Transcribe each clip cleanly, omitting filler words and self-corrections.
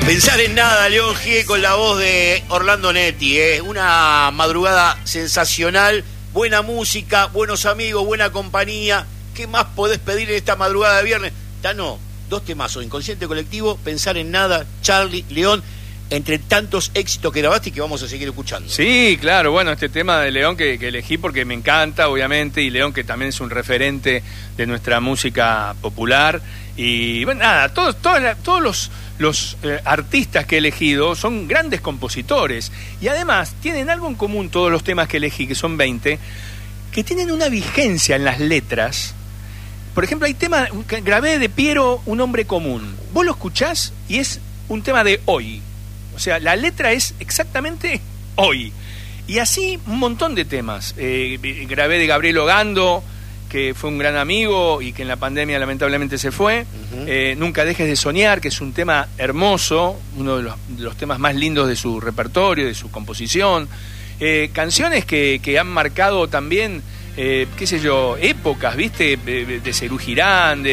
Pensar en nada, León G con la voz de Orlando Netti, una madrugada sensacional, buena música, buenos amigos, buena compañía. ¿Qué más podés pedir en esta madrugada de viernes? Tano, 2 temazos, Inconsciente Colectivo, Pensar en nada, Charlie, León, entre tantos éxitos que grabaste y que vamos a seguir escuchando. Sí, claro, bueno, este tema de León que elegí porque me encanta, obviamente, y León que también es un referente de nuestra música popular. Y bueno, nada, todos los artistas que he elegido son grandes compositores y además tienen algo en común todos los temas que elegí, que son 20, que tienen una vigencia en las letras. Por ejemplo, hay temas que grabé de Piero, Un hombre común. Vos lo escuchás y es un tema de hoy. O sea, la letra es exactamente hoy. Y así un montón de temas. Grabé de Gabriel Ogando, que fue un gran amigo y que en la pandemia lamentablemente se fue. Nunca dejes de soñar, que es un tema hermoso, uno de los temas más lindos de su repertorio, de su composición. Canciones que han marcado también, qué sé yo, épocas, ¿viste? De Serú Girán,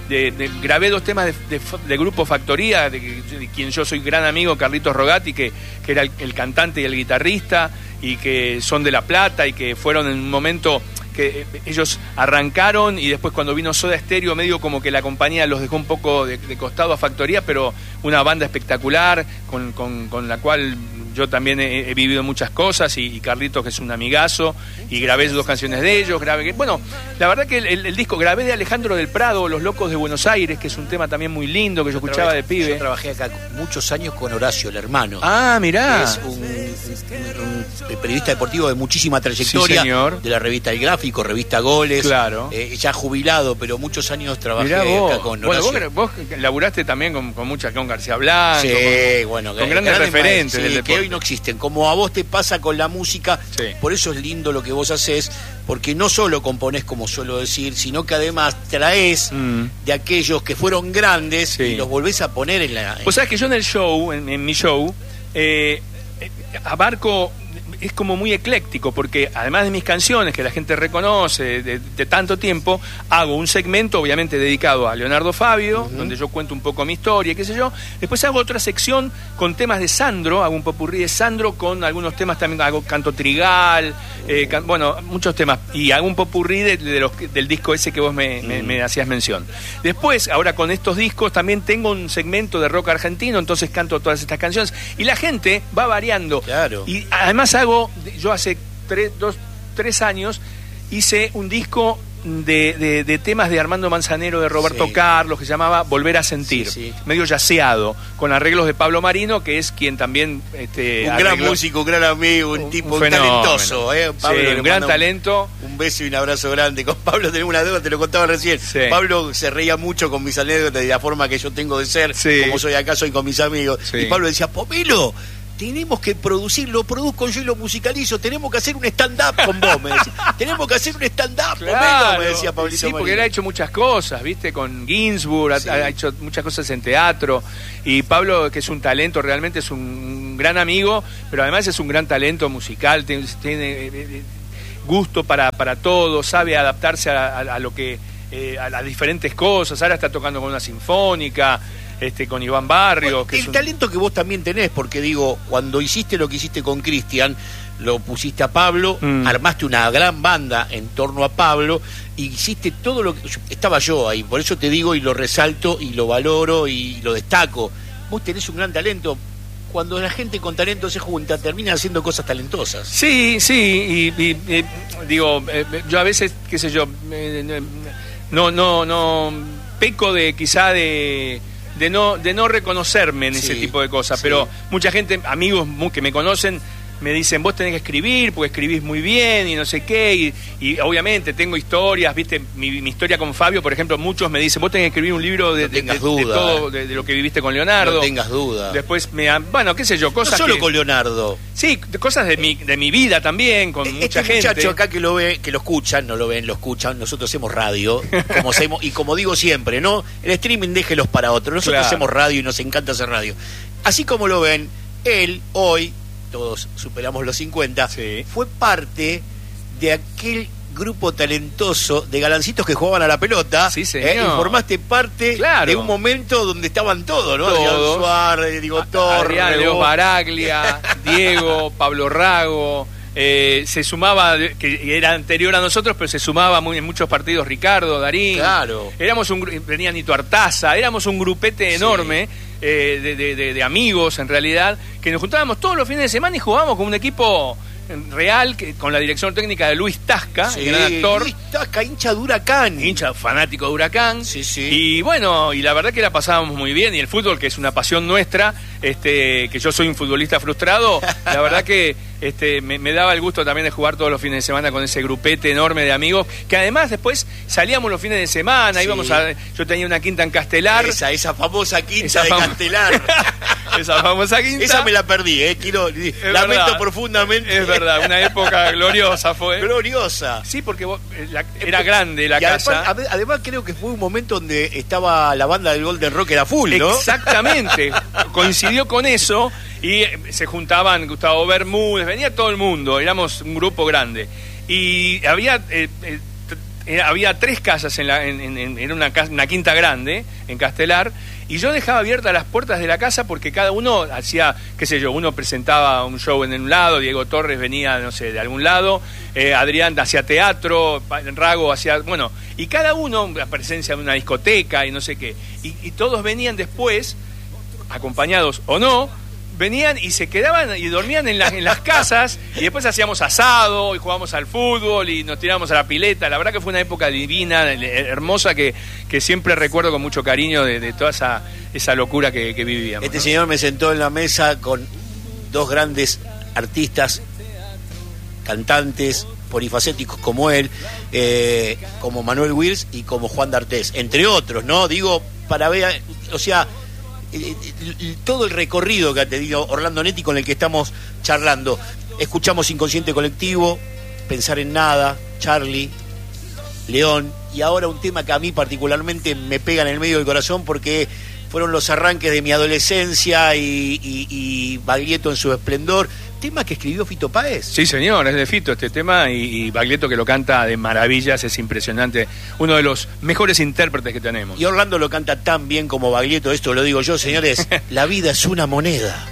grabé 2 temas de Grupo Factoría, de quien yo soy gran amigo, Carlitos Rogati, que era el cantante y el guitarrista, y que son de La Plata, y que fueron en un momento que ellos arrancaron, y después cuando vino Soda Stereo medio como que la compañía los dejó un poco de costado a Factoría, pero una banda espectacular con la cual yo también he vivido muchas cosas, y Carlitos, que es un amigazo, y grabé 2 canciones de ellos. Bueno, la verdad que el disco grabé de Alejandro del Prado, Los Locos de Buenos Aires, que es un tema también muy lindo que yo escuchaba de pibe. Yo trabajé acá muchos años con Horacio, el hermano. Ah, mirá. Es un periodista deportivo de muchísima trayectoria, sí, señor, de la revista El Gráfico, revista Goles. Claro. Ya jubilado, pero muchos años trabajé acá con Horacio. Bueno, vos laburaste también con García Blanco, sí, bueno, con grandes referentes del deporte. Que hoy no existen, como a vos te pasa con la música. Sí. Por eso es lindo lo que vos hacés, porque no solo componés, como suelo decir, sino que además traes de aquellos que fueron grandes, sí, y los volvés a poner en la... Vos sabés que yo en el show, en mi show, abarco... Es como muy ecléctico, porque además de mis canciones que la gente reconoce de tanto tiempo, hago un segmento obviamente dedicado a Leonardo Fabio, donde yo cuento un poco mi historia, qué sé yo. Después hago otra sección con temas de Sandro, hago un popurrí de Sandro con algunos temas también, hago Canto Trigal, bueno, muchos temas, y hago un popurrí del disco ese que vos me hacías mención. Después, ahora con estos discos también tengo un segmento de rock argentino, entonces canto todas estas canciones y la gente va variando. Claro. Y además yo hace 3 años hice un disco de temas de Armando Manzanero, de Roberto, sí, Carlos, que se llamaba Volver a Sentir, sí, sí, medio yaceado, con arreglos de Pablo Marino, que es quien también un gran músico, un gran amigo, un tipo talentoso, Pablo, sí, un gran talento. Un beso y un abrazo grande. Con Pablo tenemos una deuda, te lo contaba recién. Sí. Pablo se reía mucho con mis anécdotas, de la forma que yo tengo de ser, sí, como soy acá, soy con mis amigos. Sí. Y Pablo decía, Pomelo, tenemos que producir, lo produzco yo y lo musicalizo, tenemos que hacer un stand-up con vos, me decía. Tenemos que hacer un stand-up, claro, me decía Pablito. Sí, porque él ha hecho muchas cosas, ¿viste? Con Ginsburg, sí, ha hecho muchas cosas en teatro. Y Pablo, que es un talento, realmente es un gran amigo, pero además es un gran talento musical, tiene gusto para todo, sabe adaptarse a lo que a las diferentes cosas. Ahora está tocando con una sinfónica, con Iván Barrios. Bueno, el talento que vos también tenés, porque digo, cuando hiciste lo que hiciste con Cristian, lo pusiste a Pablo, armaste una gran banda en torno a Pablo, y hiciste todo lo que... Estaba yo ahí, por eso te digo y lo resalto y lo valoro y lo destaco. Vos tenés un gran talento. Cuando la gente con talento se junta, termina haciendo cosas talentosas. Sí, sí, y digo, yo a veces, qué sé yo, no peco de quizá de no reconocerme en ese tipo de cosas, sí, pero mucha gente, amigos que me conocen, me dicen, vos tenés que escribir, porque escribís muy bien y no sé qué, y obviamente tengo historias, viste, mi historia con Fabio, por ejemplo, muchos me dicen, vos tenés que escribir un libro de todo, de lo que viviste con Leonardo. No tengas duda. Después bueno, qué sé yo, cosas no solo con Leonardo. Sí, cosas de mi vida también, con mucha gente. Muchacho acá que lo ve, que lo escuchan, no lo ven, lo escuchan, nosotros hacemos radio, y como digo siempre, ¿no? El streaming déjelos para otros, nosotros, claro, hacemos radio y nos encanta hacer radio. Así como lo ven, él hoy, todos superamos los 50, sí, fue parte de aquel grupo talentoso de galancitos que jugaban a la pelota. Sí, señor. Y formaste parte de un momento donde estaban todos, ¿no? Adrián Suárez, Diego Torres, Adrián, Leo Baraglia, Diego, Pablo Rago. Se sumaba, que era anterior a nosotros, pero se sumaba en muchos partidos Ricardo, Darín. Claro. Venía Nito Artaza, éramos un grupete enorme de amigos, en realidad, que nos juntábamos todos los fines de semana y jugábamos con un equipo real, con la dirección técnica de Luis Tasca, gran actor. Luis Tasca, hincha de Huracán. Hincha fanático de Huracán. Sí, sí. Y bueno, y la verdad que la pasábamos muy bien. Y el fútbol, que es una pasión nuestra, que yo soy un futbolista frustrado, la verdad que me daba el gusto también de jugar todos los fines de semana con ese grupete enorme de amigos, que además después salíamos los fines de semana, yo tenía una quinta en Castelar. Esa famosa quinta de Castelar. Esa famosa quinta. Esa me la perdí, lamento profundamente. Es verdad, una época gloriosa fue. Gloriosa. Sí, porque era grande la casa. Además creo que fue un momento donde estaba la banda del Golden Rock, era full, ¿no? Exactamente. Coincidió con eso y se juntaban Gustavo Bermúdez, venía todo el mundo, éramos un grupo grande. Y había 3 casas era una quinta grande en Castelar, y yo dejaba abiertas las puertas de la casa porque cada uno hacía, qué sé yo, uno presentaba un show en un lado, Diego Torres venía, no sé, de algún lado, Adrián hacía teatro, Rago hacía, bueno, y cada uno, la presencia de una discoteca y no sé qué, y todos venían después, acompañados o no, venían y se quedaban y dormían en las casas, y después hacíamos asado y jugábamos al fútbol y nos tirábamos a la pileta. La verdad que fue una época divina, hermosa, que siempre recuerdo con mucho cariño de toda esa locura que vivíamos. Este señor me sentó en la mesa con 2 grandes artistas, cantantes polifacéticos como él, como Manuel Wills y como Juan D'Artés, entre otros, ¿no? Digo, para ver, o sea, todo el recorrido que ha tenido Orlando Netti, con el que estamos charlando. Escuchamos Inconsciente Colectivo, Pensar en Nada, Charlie, León, y ahora un tema que a mí particularmente me pega en el medio del corazón porque fueron los arranques de mi adolescencia y Baglietto en su esplendor. Tema que escribió Fito Páez. Sí, señor, es de Fito este tema, y Baglietto, que lo canta de maravillas, es impresionante, uno de los mejores intérpretes que tenemos. Y Orlando lo canta tan bien como Baglietto, esto lo digo yo, señores, la vida es una moneda.